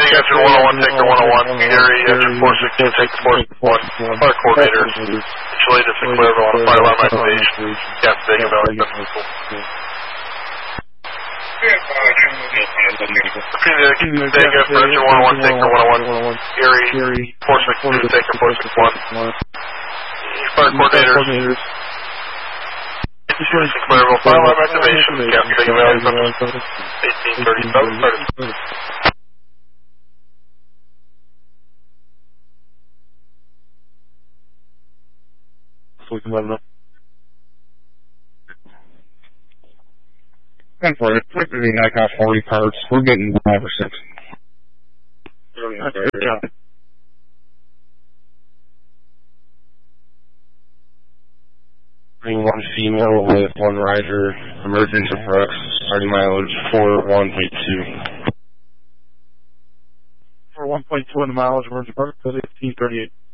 Captain 101, Sector 101, Gary, Engine 462, Sector 461, fire coordinators, Chile to Sinclairville on a fire alarm activation, Captain Vega Valley. Vega, Engine 101, Sector 101, Gary, 462, Sector 461, fire coordinators, Sinclairville, fire alarm activation, Captain Vega Valley, 1837, so we can let them know. 10 for it. Quick to the Nikon 40 parts. We're getting 5 or 6. Okay. Bring 1 female with 1 rider. Emergency trucks. Starting mileage 41.2. For 1.2 in the mileage, emergency park, 1838.